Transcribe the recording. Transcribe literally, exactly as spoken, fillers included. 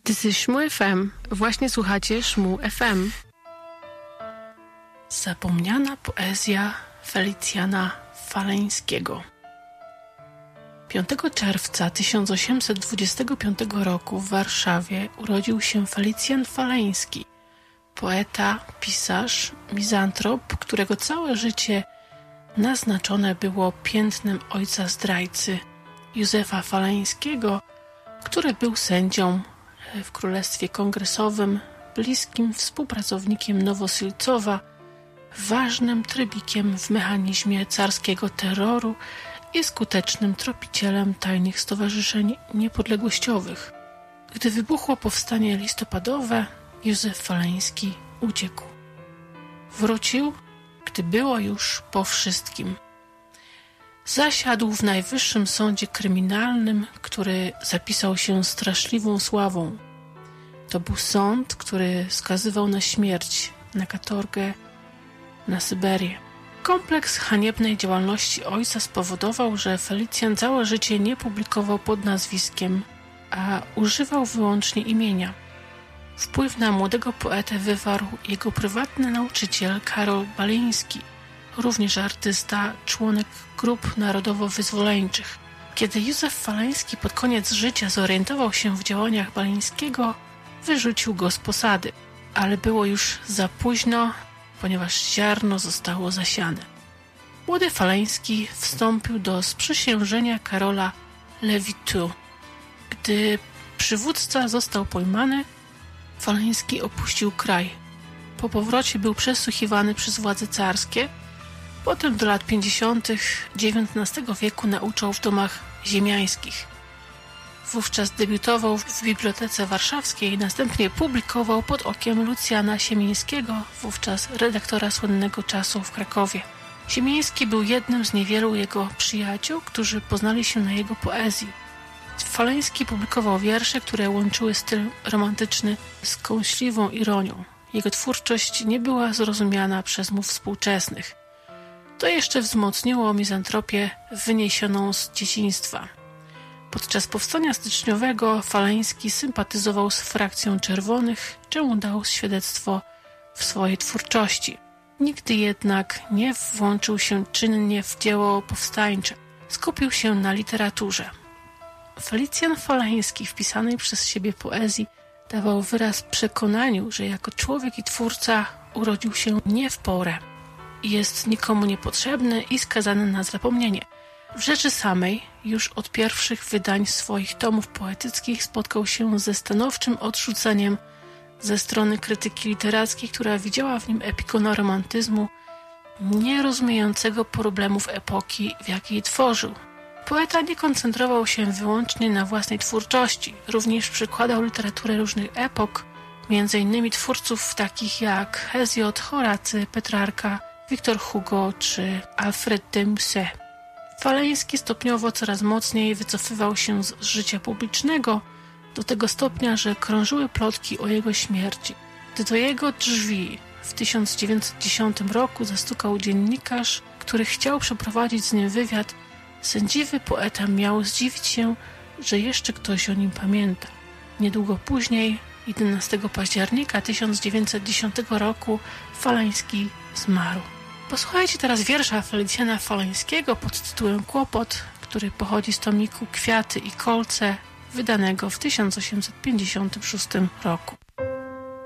This is Szmu F M. Właśnie słuchacie Szmu F M. Zapomniana poezja Felicjana Faleńskiego. piątego czerwca tysiąc osiemset dwudziestego piątego roku w Warszawie urodził się Felicjan Faleński, poeta, pisarz, mizantrop, którego całe życie naznaczone było piętnem ojca zdrajcy Józefa Faleńskiego, który był sędzią w Królestwie Kongresowym, bliskim współpracownikiem Nowosilcowa, ważnym trybikiem w mechanizmie carskiego terroru i skutecznym tropicielem tajnych stowarzyszeń niepodległościowych. Gdy wybuchło powstanie listopadowe, Józef Faleński uciekł. Wrócił, gdy było już po wszystkim. Zasiadł w Najwyższym Sądzie Kryminalnym, który zapisał się straszliwą sławą. To był sąd, który skazywał na śmierć, na katorgę, na Syberię. Kompleks haniebnej działalności ojca spowodował, że Felicjan całe życie nie publikował pod nazwiskiem, a używał wyłącznie imienia. Wpływ na młodego poetę wywarł jego prywatny nauczyciel Karol Baliński, również artysta, członek grup narodowo-wyzwoleńczych. Kiedy Józef Faleński pod koniec życia zorientował się w działaniach Balińskiego, wyrzucił go z posady, ale było już za późno, ponieważ ziarno zostało zasiane. Młody Faleński wstąpił do sprzysiężenia Karola Lewitu. Gdy przywódca został pojmany, Faleński opuścił kraj. Po powrocie był przesłuchiwany przez władze carskie. Potem do lat pięćdziesiątych dziewiętnastego wieku nauczał w domach ziemiańskich. Wówczas debiutował w Bibliotece Warszawskiej, następnie publikował pod okiem Lucjana Siemińskiego, wówczas redaktora słynnego Czasu w Krakowie. Siemiński był jednym z niewielu jego przyjaciół, którzy poznali się na jego poezji. Faleński publikował wiersze, które łączyły styl romantyczny z kąśliwą ironią. Jego twórczość nie była zrozumiana przez mu współczesnych. To jeszcze wzmocniło mizantropię wyniesioną z dzieciństwa. Podczas powstania styczniowego Faleński sympatyzował z frakcją Czerwonych, czemu dał świadectwo w swojej twórczości. Nigdy jednak nie włączył się czynnie w dzieło powstańcze. Skupił się na literaturze. Felicjan Faleński w pisanej przez siebie poezji dawał wyraz przekonaniu, że jako człowiek i twórca urodził się nie w porę. Jest nikomu niepotrzebny i skazany na zapomnienie. W rzeczy samej już od pierwszych wydań swoich tomów poetyckich spotkał się ze stanowczym odrzuceniem ze strony krytyki literackiej, która widziała w nim epikona romantyzmu, nie rozumiejącego problemów epoki, w jakiej tworzył. Poeta nie koncentrował się wyłącznie na własnej twórczości, również przykładał literaturę różnych epok, między innymi twórców takich jak Hezjod, Horacy, Petrarka, Victor Hugo czy Alfred de Musset. Faleński stopniowo coraz mocniej wycofywał się z życia publicznego do tego stopnia, że krążyły plotki o jego śmierci. Gdy do jego drzwi w tysiąc dziewięćset dziesiątym roku zastukał dziennikarz, który chciał przeprowadzić z nim wywiad, sędziwy poeta miał zdziwić się, że jeszcze ktoś o nim pamięta. Niedługo później, jedenastego października tysiąc dziewięćset dziesiątego roku, Faleński zmarł. Posłuchajcie teraz wiersza Felicjana Faleńskiego pod tytułem Kłopot, który pochodzi z tomiku Kwiaty i kolce, wydanego w tysiąc osiemset pięćdziesiątym szóstym roku.